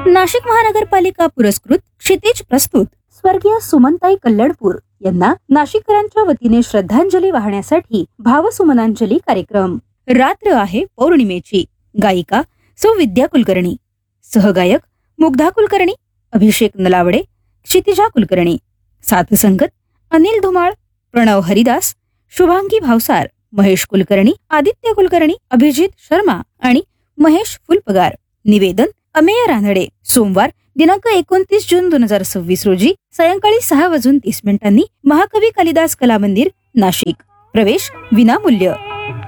नाशिक महानगरपालिका पुरस्कृत क्षितिज प्रस्तुत स्वर्गीय सुमनताई कल्लडपूर यांना नाशिककरांच्या वतीने श्रद्धांजली वाहण्यासाठी भावसुमनांजली कार्यक्रम। रात्र आहे पौर्णिमेची। गायिका विद्या कुलकर्णी, सहगायक मुग्धा कुलकर्णी, अभिषेक नलावडे, क्षितिजा कुलकर्णी, साथसंगत अनिल धुमाळ, प्रणव हरिदास, शुभांगी भावसार, महेश कुलकर्णी, आदित्य कुलकर्णी, अभिजित शर्मा आणि महेश फुलपगार। निवेदन अमेय रानडे। सोमवार दिनांक 29 जून 2026 रोजी सायंकाळी 6:30 महाकवी कालिदास कला मंदिर, नाशिक। प्रवेश विनामूल्य।